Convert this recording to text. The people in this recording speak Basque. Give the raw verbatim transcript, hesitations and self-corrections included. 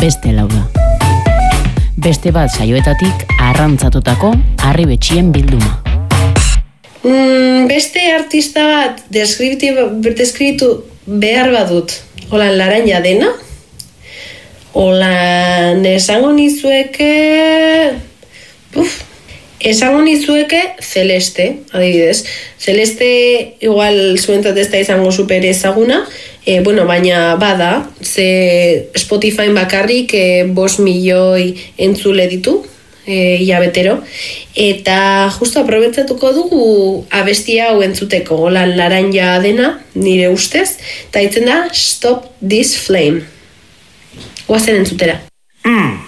beste lau da. Beste bat saioetatik arrantzatutako harribetxien bilduma. Mm, beste artista bat deskribitu behar badut, holan Laranja dena, holan esango nizueke, uf, esango nizueke Celeste, adibidez. Celeste igual zuentzat ez da izango super ezaguna, e, bueno, baina bada, ze Spotify bakarrik e, bost milioi entzule ditu, E, hilabetero, eta justo aprobetxatuko dugu abesti hau entzuteko, holan Laranja dena, nire ustez, eta itzen da Stop This Flame. Oazen entzutera. Mm.